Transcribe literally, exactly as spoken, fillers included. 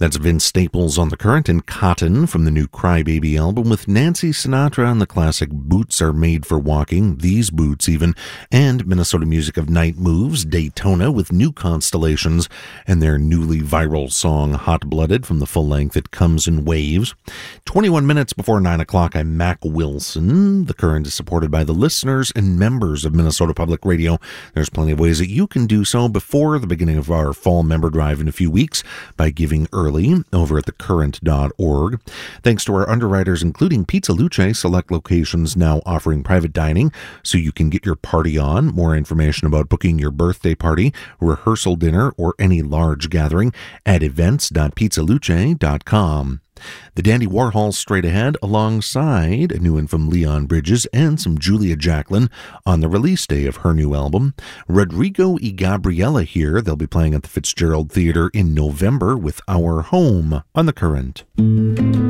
That's Vince Staples on The Current and Cotton from the new Crybaby album, with Nancy Sinatra on the classic Boots Are Made for Walking, These Boots even, and Minnesota music of Night Moves, Daytona with New Constellations, and their newly viral song Hot Blooded from the full length It Comes in Waves. twenty-one minutes before nine o'clock, I'm Mac Wilson. The Current is supported by the listeners and members of Minnesota Public Radio. There's plenty of ways that you can do so before the beginning of our fall member drive in a few weeks by giving early over at the current dot org. Thanks to our underwriters, including Pizza Luce, select locations now offering private dining so you can get your party on. More information about booking your birthday party, rehearsal dinner, or any large gathering at events dot pizza luce dot com. The Dandy Warhols straight ahead, alongside a new one from Leon Bridges and some Julia Jacklin on the release day of her new album. Rodrigo y Gabriela here. They'll be playing at the Fitzgerald Theatre in November with Our Home on The Current.